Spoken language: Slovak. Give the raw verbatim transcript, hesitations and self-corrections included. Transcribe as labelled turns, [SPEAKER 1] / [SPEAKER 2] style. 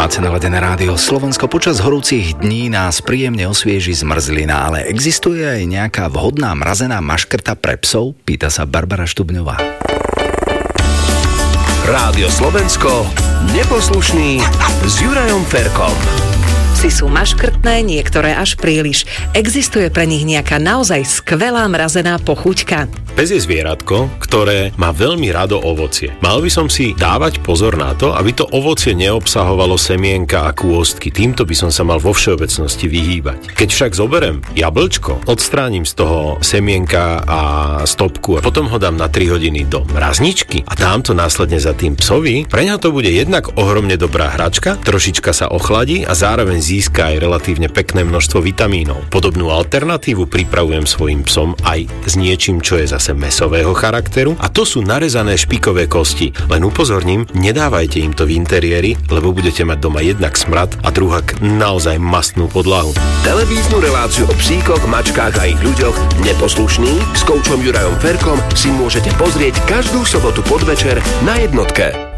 [SPEAKER 1] Máte naladené rádio Slovensko. Počas horúcich dní nás príjemne osvieži zmrzlina, ale existuje aj nejaká vhodná mrazená maškrta pre psov? Pýta sa Barbara Štubňová.
[SPEAKER 2] Rádio Slovensko, neposlušný s Jurajom Ferkom.
[SPEAKER 3] Psi sú maškrtné, niektoré až príliš. Existuje pre nich nejaká naozaj skvelá mrazená pochuťka?
[SPEAKER 4] Pes je zvieratko, ktoré má veľmi rado ovocie. Mal by som si dávať pozor na to, aby to ovocie neobsahovalo semienka a kôstky. Týmto by som sa mal vo všeobecnosti vyhýbať. Keď však zoberem jablčko, odstránim z toho semienka a stopku a potom ho dám na tri hodiny do mrazničky a dám to následne za tým psovi, pre ňa to bude jednak ohromne dobrá hračka, trošička sa ochladí a zároveň získa aj relatívne pekné množstvo vitamínov. Podobnú alternatívu pripravujem svojim psom aj s niečím, čo je zase mäsového charakteru, a to sú narezané špikové kosti. Len upozorním, nedávajte im to v interiéri, lebo budete mať doma jednak smrad a druhak naozaj mastnú podlahu.
[SPEAKER 2] Televíznu reláciu o psíkoch, mačkách a ich ľuďoch Neposlušný s koučom Jurajom Ferkom si môžete pozrieť každú sobotu podvečer na Jednotke.